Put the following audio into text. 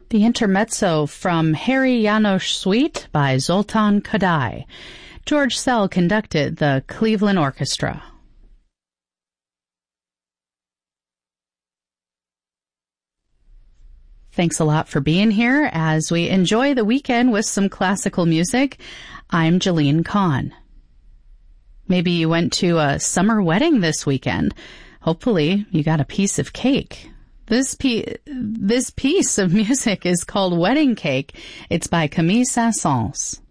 The intermezzo from Harry Janos Suite by Zoltan Kodály. George Szell conducted the Cleveland Orchestra. Thanks a lot for being here as we enjoy the weekend with some classical music. I'm Jeline Kahn. Maybe you went to a summer wedding this weekend. Hopefully you got a piece of cake. This piece of music is called Wedding Cake. It's by Camille Saint-Saëns.